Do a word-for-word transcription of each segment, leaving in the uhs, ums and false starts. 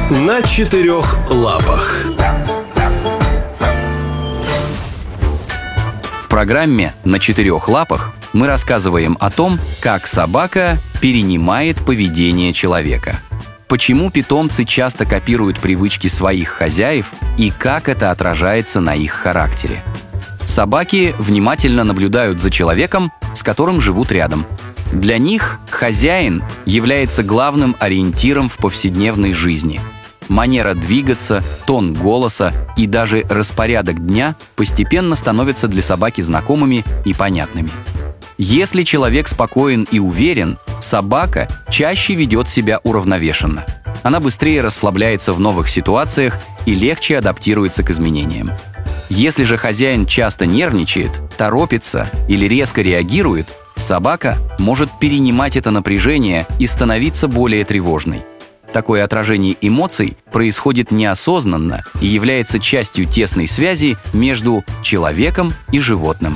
На четырех лапах. В программе «На четырех лапах» мы рассказываем о том, как собака перенимает поведение человека. Почему питомцы часто копируют привычки своих хозяев и как это отражается на их характере. Собаки внимательно наблюдают за человеком, с которым живут рядом. Для них хозяин является главным ориентиром в повседневной жизни. Манера двигаться, тон голоса и даже распорядок дня постепенно становятся для собаки знакомыми и понятными. Если человек спокоен и уверен, собака чаще ведет себя уравновешенно. Она быстрее расслабляется в новых ситуациях и легче адаптируется к изменениям. Если же хозяин часто нервничает, торопится или резко реагирует, собака может перенимать это напряжение и становиться более тревожной. Такое отражение эмоций происходит неосознанно и является частью тесной связи между человеком и животным.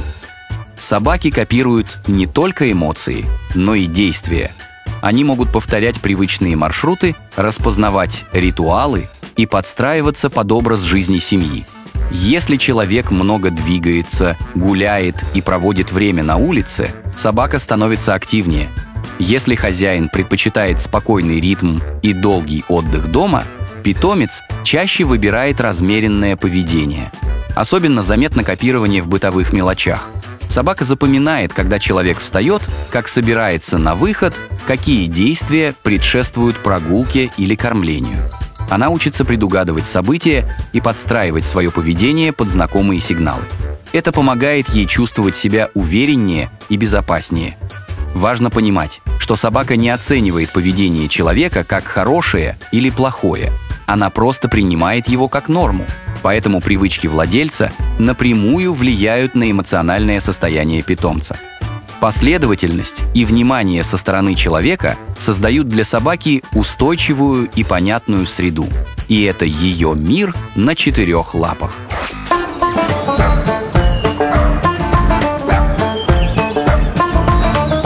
Собаки копируют не только эмоции, но и действия. Они могут повторять привычные маршруты, распознавать ритуалы и подстраиваться под образ жизни семьи. Если человек много двигается, гуляет и проводит время на улице, собака становится активнее. Если хозяин предпочитает спокойный ритм и долгий отдых дома, питомец чаще выбирает размеренное поведение. Особенно заметно копирование в бытовых мелочах. Собака запоминает, когда человек встает, как собирается на выход, какие действия предшествуют прогулке или кормлению. Она учится предугадывать события и подстраивать свое поведение под знакомые сигналы. Это помогает ей чувствовать себя увереннее и безопаснее. Важно понимать, что собака не оценивает поведение человека как хорошее или плохое. Она просто принимает его как норму. Поэтому привычки владельца напрямую влияют на эмоциональное состояние питомца. Последовательность и внимание со стороны человека создают для собаки устойчивую и понятную среду. И это ее мир на четырех лапах.